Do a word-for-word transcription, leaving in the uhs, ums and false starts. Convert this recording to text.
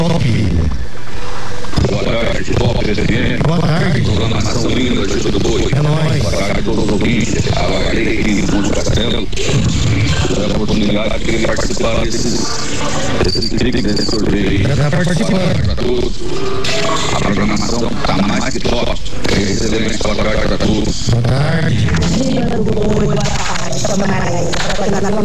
Top. Boa tarde, Top F M. Boa tarde. Programação linda de tudo boi. É nóis. Boa tarde a todos os ouvintes. Aguardei aqui em Monte Castelo. Tive a oportunidade de participar desse, desse clipe, desse sorteio. Já está participando. Boa tarde a todos. A programação está mais que top. Excelente. Boa tarde a todos. Boa tarde. Boa tarde.